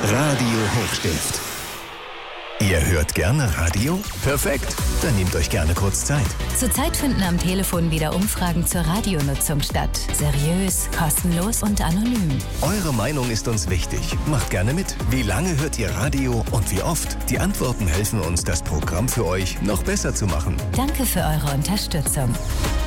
Radio Hochstift. Ihr hört gerne Radio? Perfekt, dann nehmt euch gerne kurz Zeit. Zurzeit finden am Telefon wieder Umfragen zur Radionutzung statt. Seriös, kostenlos und anonym. Eure Meinung ist uns wichtig. Macht gerne mit. Wie lange hört ihr Radio und wie oft? Die Antworten helfen uns, das Programm für euch noch besser zu machen. Danke für eure Unterstützung.